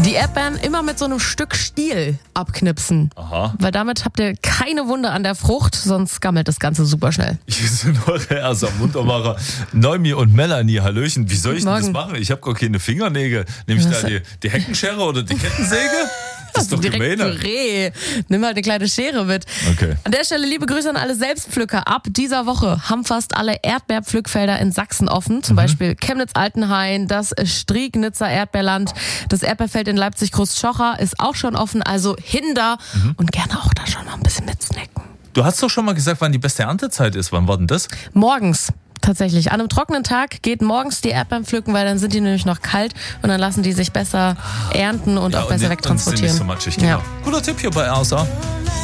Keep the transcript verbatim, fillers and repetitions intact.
Die Erdbeeren immer mit so einem Stück Stiel abknipsen. Aha. Weil damit habt ihr keine Wunde an der Frucht, sonst gammelt das Ganze super schnell. Hier sind eure erster Muntermacher Noemi und Melanie. Hallöchen, wie soll ich denn das machen? Ich habe gar keine Fingernägel. Nehme ich da die, die Heckenschere oder die Kettensäge? Das ist doch direkt gemeiner. Püree. Nimm halt eine kleine Schere mit. Okay. An der Stelle liebe Grüße an alle Selbstpflücker. Ab dieser Woche haben fast alle Erdbeerpflückfelder in Sachsen offen. Zum mhm. Beispiel Chemnitz-Altenhain, das Striegnitzer Erdbeerland, das Erdbeerfeld in Leipzig-Großschocher ist auch schon offen. Also hin da mhm. und gerne auch da schon mal ein bisschen mitsnacken. Du hast doch schon mal gesagt, wann die beste Erntezeit ist. Wann war denn das? Morgens. Tatsächlich. An einem trockenen Tag geht morgens die Erdbeeren pflücken, weil dann sind die nämlich noch kalt und dann lassen die sich besser ernten und ja, auch besser und wegtransportieren. Und sind nicht so matschig, genau. Ja. Guter Tipp hier bei R S A.